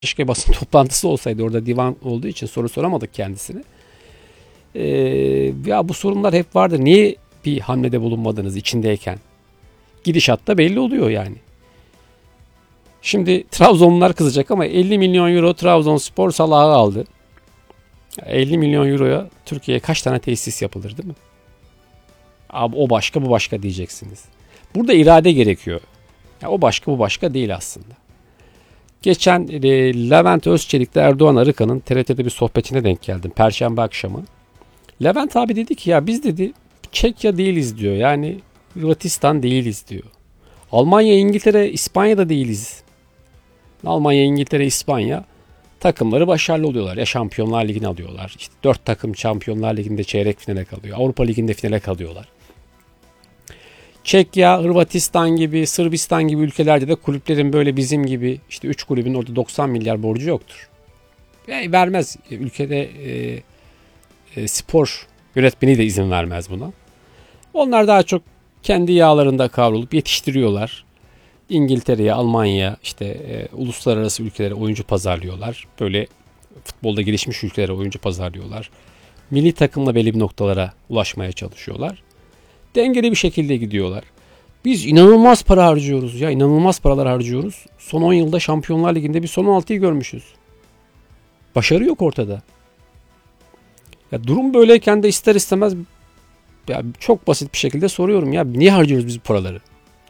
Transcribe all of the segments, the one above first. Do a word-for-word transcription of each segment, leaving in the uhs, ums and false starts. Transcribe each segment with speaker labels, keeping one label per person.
Speaker 1: Keşke basın toplantısı olsaydı. Orada divan olduğu için soru soramadık kendisine. Ee, ya bu sorunlar hep vardır. Niye bir hamlede bulunmadınız içindeyken? Gidişat da belli oluyor yani. Şimdi Trabzonlular kızacak ama elli milyon euro Trabzonspor Salah'ı aldı. elli milyon euroya Türkiye'ye kaç tane tesis yapılır değil mi? Abi o başka bu başka diyeceksiniz. Burada irade gerekiyor. Ya o başka bu başka değil aslında. Geçen e, Levent Özçelik'le Erdoğan Arıkan'ın T R T'de bir sohbetine denk geldim. Perşembe akşamı. Levent abi dedi ki ya biz dedi Çekya değiliz diyor. Yani Hırvatistan değiliz diyor. Almanya, İngiltere, İspanya'da değiliz. Almanya, İngiltere, İspanya takımları başarılı oluyorlar. Ya Şampiyonlar Ligi'ni alıyorlar. İşte dört takım Şampiyonlar Ligi'nde çeyrek finale kalıyor. Avrupa Ligi'nde finale kalıyorlar. Çekya, Hırvatistan gibi, Sırbistan gibi ülkelerde de kulüplerin böyle bizim gibi işte üç kulübün orada doksan milyar borcu yoktur. Yani vermez. Ülkede e, e, spor yönetmeni de izin vermez buna. Onlar daha çok kendi yağlarında kavrulup yetiştiriyorlar. İngiltere'ye, Almanya'ya, işte e, uluslararası ülkelere oyuncu pazarlıyorlar. Böyle futbolda gelişmiş ülkelere oyuncu pazarlıyorlar. Milli takımla belli bir noktalara ulaşmaya çalışıyorlar. Dengeli bir şekilde gidiyorlar. Biz inanılmaz para harcıyoruz ya. İnanılmaz paralar harcıyoruz. Son on yılda Şampiyonlar Ligi'nde bir son on altıyı görmüşüz. Başarı yok ortada. Ya durum böyleyken de ister istemez ya çok basit bir şekilde soruyorum ya niye harcıyoruz biz bu paraları?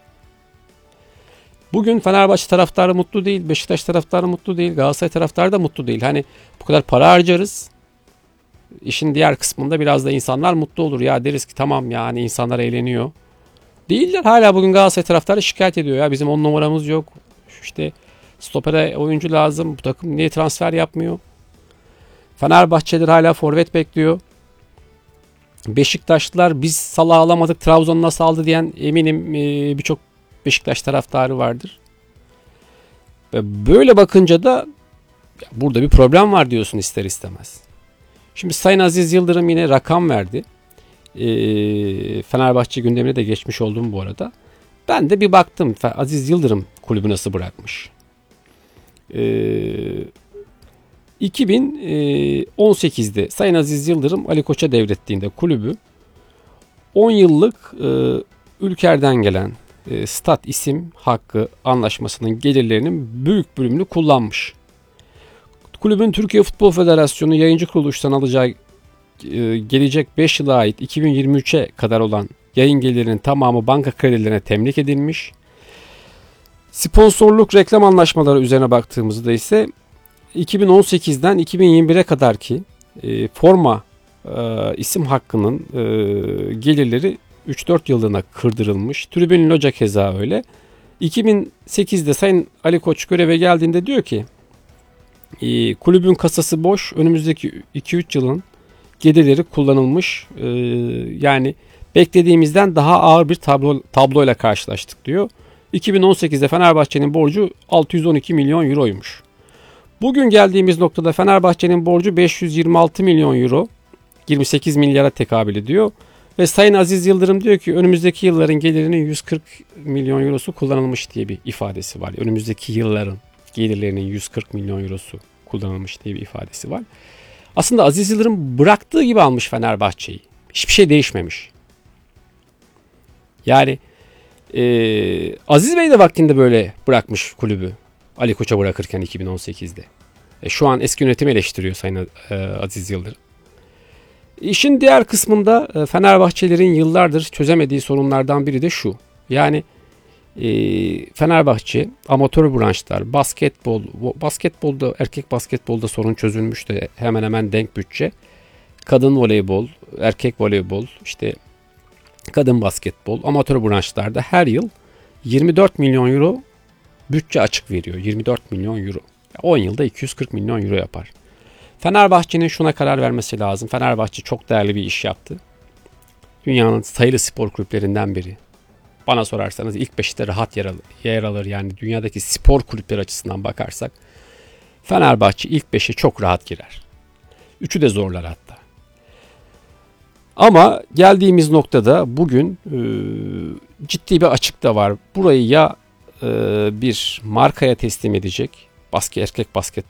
Speaker 1: Bugün Fenerbahçe taraftarı mutlu değil, Beşiktaş taraftarı mutlu değil, Galatasaray taraftarı da mutlu değil. Hani bu kadar para harcarız. İşin diğer kısmında biraz da insanlar mutlu olur. Ya deriz ki tamam yani insanlar eğleniyor. Değiller. Hala bugün Galatasaray taraftarı şikayet ediyor. Ya bizim on numaramız yok. İşte stopere oyuncu lazım. Bu takım niye transfer yapmıyor? Fenerbahçeliler hala forvet bekliyor. Beşiktaşlılar biz Salah'ı alamadık, Trabzon nasıl aldı diyen eminim birçok Beşiktaş taraftarı vardır. Ve böyle bakınca da burada bir problem var diyorsun ister istemez. Şimdi Sayın Aziz Yıldırım yine rakam verdi. E, Fenerbahçe gündemine de geçmiş oldum bu arada. Ben de bir baktım Aziz Yıldırım kulübü nasıl bırakmış. E, iki bin on sekizde Sayın Aziz Yıldırım Ali Koç'a devrettiğinde kulübü on yıllık e, Ülker'den gelen e, stat isim hakkı anlaşmasının gelirlerinin büyük bölümünü kullanmış. Kulübün Türkiye Futbol Federasyonu yayıncı kuruluştan alacağı e, gelecek beş yıla ait iki bin yirmi üçe kadar olan yayın gelirinin tamamı banka kredilerine temlik edilmiş. Sponsorluk reklam anlaşmaları üzerine baktığımızda ise iki bin on sekizden iki bin yirmi bire kadar ki e, forma e, isim hakkının e, gelirleri üç dört yıllığına kırdırılmış. Tribün loca keza öyle. iki bin sekizde Sayın Ali Koç göreve geldiğinde diyor ki e, kulübün kasası boş. Önümüzdeki iki üç yılın gelirleri kullanılmış. E, yani beklediğimizden daha ağır bir tablo, tabloyla karşılaştık diyor. iki bin on sekizde Fenerbahçe'nin borcu altı yüz on iki milyon euroymuş. Bugün geldiğimiz noktada Fenerbahçe'nin borcu beş yüz yirmi altı milyon euro, yirmi sekiz milyara tekabül ediyor. Ve Sayın Aziz Yıldırım diyor ki önümüzdeki yılların gelirinin yüz kırk milyon eurosu kullanılmış diye bir ifadesi var. Önümüzdeki yılların gelirlerinin yüz kırk milyon eurosu kullanılmış diye bir ifadesi var. Aslında Aziz Yıldırım bıraktığı gibi almış Fenerbahçe'yi. Hiçbir şey değişmemiş. Yani e, Aziz Bey de vaktinde böyle bırakmış kulübü. Ali Koç'a bırakırken iki bin on sekizde. E, şu an eski yönetimi eleştiriyor Sayın e, Aziz Yıldırım. İşin diğer kısmında e, Fenerbahçelerin yıllardır çözemediği sorunlardan biri de şu. Yani e, Fenerbahçe amatör branşlar, basketbol, basketbolda erkek basketbolda sorun çözülmüş de hemen hemen denk bütçe. Kadın voleybol, erkek voleybol, işte kadın basketbol, amatör branşlarda her yıl yirmi dört milyon euro bütçe açık veriyor. yirmi dört milyon euro. on yılda iki yüz kırk milyon euro yapar. Fenerbahçe'nin şuna karar vermesi lazım. Fenerbahçe çok değerli bir iş yaptı. Dünyanın sayılı spor kulüplerinden biri. Bana sorarsanız ilk beşte rahat yer alır, yer alır. Yani dünyadaki spor kulüpleri açısından bakarsak Fenerbahçe ilk beşe çok rahat girer. Üçü de zorlar hatta. Ama geldiğimiz noktada bugün e, ciddi bir açık da var. Burayı ya e, bir markaya teslim edecek basket, erkek basket